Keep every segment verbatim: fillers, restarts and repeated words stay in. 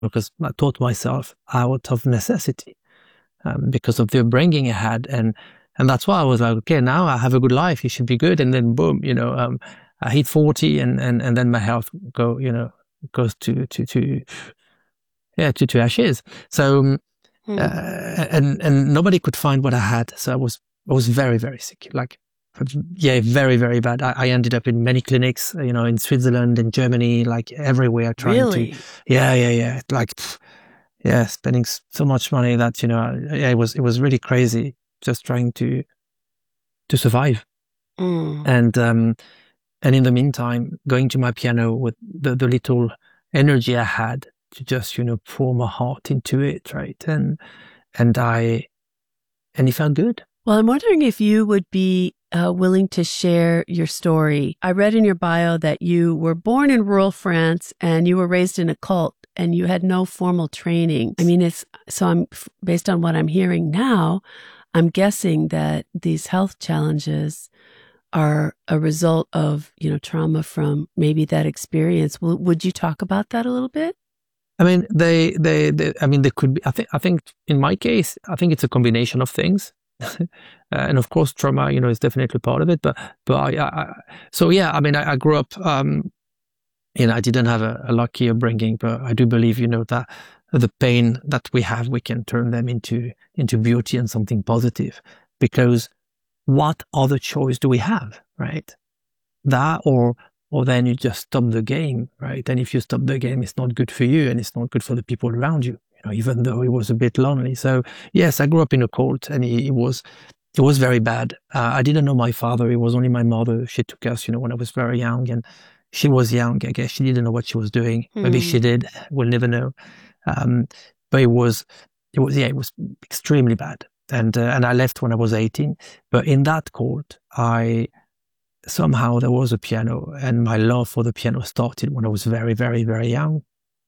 because I taught myself out of necessity, um, because of the upbringing I had. And, and that's why I was like, okay, now I have a good life. It should be good. And then boom, you know, um, I hit forty and, and, and then my health go, you know, goes to, to, to, yeah, to, to ashes. So, um, Hmm. uh, and, and nobody could find what I had. So I was, I was very, very sick. Like, yeah, very, very bad. I, I ended up in many clinics, you know, in Switzerland, in Germany, like everywhere trying Really? to, yeah, yeah, yeah. Like, pff, yeah, spending s- so much money that, you know, yeah, it was, it was really crazy just trying to, to survive. Mm. And, um, and in the meantime, going to my piano with the, the little energy I had to just, you know, pour my heart into it, right? And, and I, and it felt good. Well, I'm wondering if you would be uh, willing to share your story. I read in your bio that you were born in rural France and you were raised in a cult and you had no formal training. I mean, it's so I'm based on what I'm hearing now, I'm guessing that these health challenges are a result of, you know, trauma from maybe that experience. W- would you talk about that a little bit? I mean, they, they, they, I mean, they could be, I think, I think in my case, I think it's a combination of things. uh, and of course, trauma, you know, is definitely part of it. But, but I, I so yeah, I mean, I, I grew up, um, you know, I didn't have a, a lucky upbringing, but I do believe, you know, that the pain that we have, we can turn them into, into beauty and something positive, because what other choice do we have, right? That or, or then you just stop the game, right? And if you stop the game, it's not good for you and it's not good for the people around you, you know, even though it was a bit lonely. So yes, I grew up in a cult and it, it was, it was very bad. Uh, I didn't know my father. It was only my mother. She took us, you know, when I was very young, and she was young. I guess she didn't know what she was doing. Maybe Hmm. she did. We'll never know. Um, but it was, it was, yeah, it was extremely bad. And, uh, and I left when I was eighteen. But in that cult, I, somehow there was a piano, and my love for the piano started when I was very, very, very young.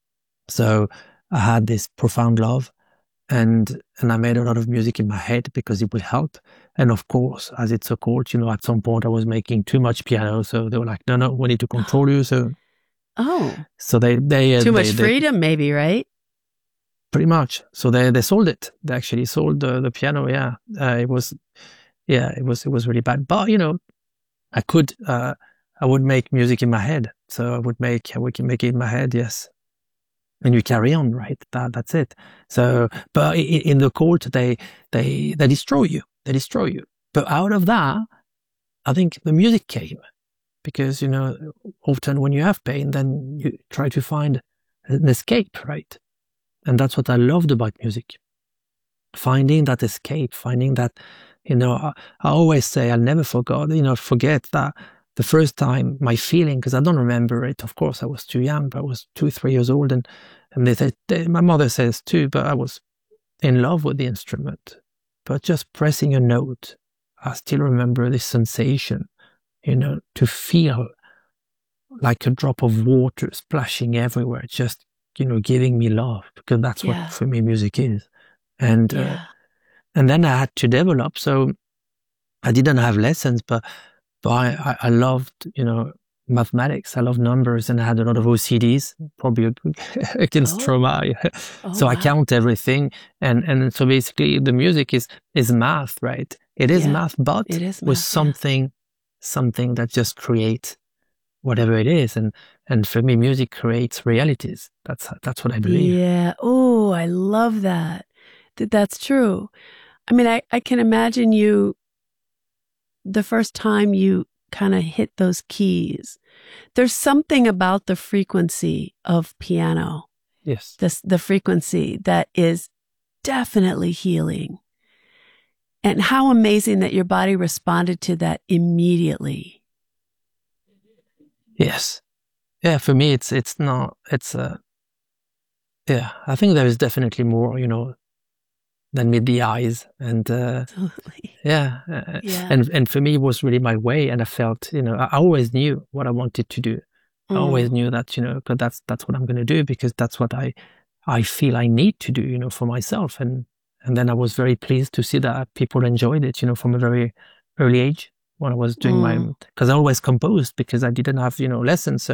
So I had this profound love, and and I made a lot of music in my head because it would help. And of course, as it's a cult, you know, at some point I was making too much piano, so they were like, no, no, we need to control you. So Oh, so they they uh, too they, much they freedom, maybe, right? pretty much. So they they sold it. They actually sold the the piano. Yeah, uh, it was yeah, it was it was really bad. But you know, I could, uh, I would make music in my head. So I would make, I would make it in my head, yes. And you carry on, right? That, that's it. So, but in, in the cult, they, they, they destroy you. They destroy you. But out of that, I think the music came, because, you know, often when you have pain, then you try to find an escape, right? And that's what I loved about music. Finding that escape, finding that, you know, I, I always say I'll never forget, you know, forget that the first time my feeling, because I don't remember it. Of course, I was too young, but I was two, three years old. And, and they said, they, my mother says too, but I was in love with the instrument. But just pressing a note, I still remember this sensation, you know, to feel like a drop of water splashing everywhere, just, you know, giving me love, because that's Yeah. what for me music is. And, uh, Yeah. and then I had to develop. So I didn't have lessons, but, but I, I loved, you know, mathematics. I love numbers, and I had a lot of O C Ds, probably against Oh. trauma. Oh, So I wow. count everything. And, and so basically the music is, is math, right? It is Yeah, math, but it is with math, yeah. something, something that just creates whatever it is. And, and for me, music creates realities. That's, that's what I believe. Yeah. Oh, I love that. That that's true. I mean, I, I can imagine you, the first time you kind of hit those keys, there's something about the frequency of piano, Yes. this, the frequency that is definitely healing. And how amazing that your body responded to that immediately. Yes. Yeah. For me, it's, it's not, it's a, yeah, I think there is definitely more, you know, than meet the eyes. And, uh, Absolutely. yeah. Uh, Yeah. and, and for me, it was really my way. And I felt, you know, I always knew what I wanted to do. I always Mm. knew that, you know, but that's, that's what I'm going to do, because that's what I, I feel I need to do, you know, for myself. And, and then I was very pleased to see that people enjoyed it, you know, from a very early age when I was doing Mm. my, because I always composed because I didn't have, you know, lessons. So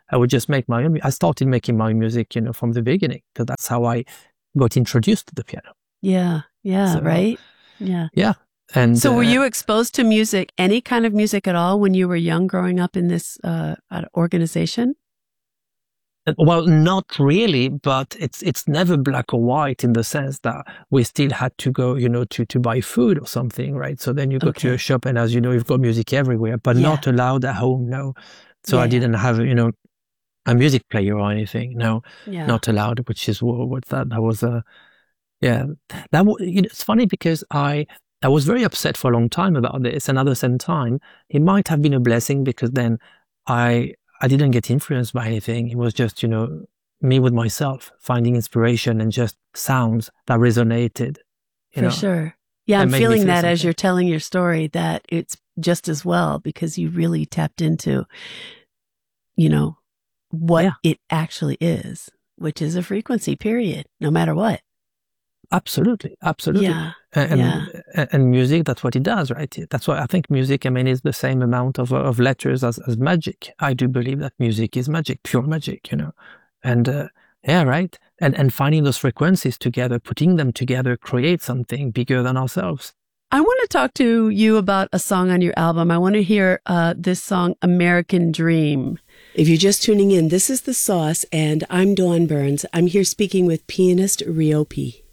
I would just make my own. I started making my music, you know, from the beginning, because that's how I got introduced to the piano. Yeah. Yeah. So, right. Yeah. Yeah. And so, were uh, you exposed to music, any kind of music at all, when you were young, growing up in this uh, organization? Well, not really, but it's it's never black or white, in the sense that we still had to go, you know, to, to buy food or something, right? So then you go Okay. to a shop, and as you know, you've got music everywhere, but Yeah. not allowed at home, no. So Yeah. I didn't have, you know, a music player or anything, no, Yeah. not allowed, which is what, what that, that was, a, yeah. That was, you know, it's funny because I, I was very upset for a long time about this, and at the same time, it might have been a blessing, because then I, I didn't get influenced by anything. It was just, you know, me with myself, finding inspiration and just sounds that resonated. You For know, sure. Yeah, I'm made me feeling feel that as something. you're telling your story, that it's just as well, because you really tapped into, you know, what Yeah. it actually is, which is a frequency, period, no matter what. Absolutely, absolutely. Yeah. And, Yeah. and and music, that's what it does, right? That's why I think music, I mean, is the same amount of of letters as, as magic. I do believe that music is magic, pure magic, you know. And uh, yeah, right. And and finding those frequencies together, putting them together, create something bigger than ourselves. I want to talk to you about a song on your album. I want to hear uh, this song, American Dream. If you're just tuning in, this is The Sauce, and I'm Dawn Burns. I'm here speaking with pianist Rio P.